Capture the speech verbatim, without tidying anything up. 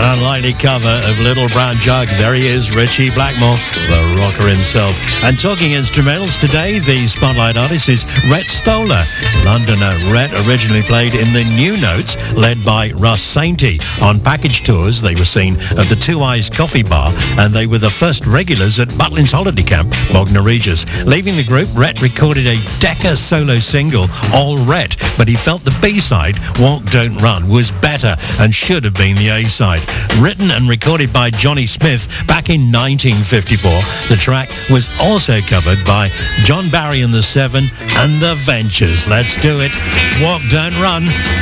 An unlikely cover of Little Brown Jug. There he is, Richie Blackmore, the rocker himself. And talking instrumentals today, the spotlight artist is Rhett Stoller. Londoner Rhett originally played in the New Notes, led by Russ Sainty. On package tours, they were seen at the Two Eyes Coffee Bar, and they were the first regulars at Butlins Holiday Camp, Bognor Regis. Leaving the group, Rhett recorded a Decca solo single, All Rhett, but he felt the B-side, Walk Don't Run, was better and should have been the A-side. Written and recorded by Johnny Smith back in nineteen fifty-four, the track was also covered by John Barry and the Seven and the Ventures. Let's do it. Walk, Don't Run.